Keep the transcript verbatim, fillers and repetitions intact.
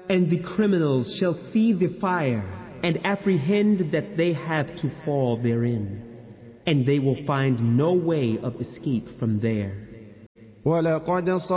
And the criminals shall see the fire and apprehend that they have to fall therein, and they will find no way of escape from there. ولقد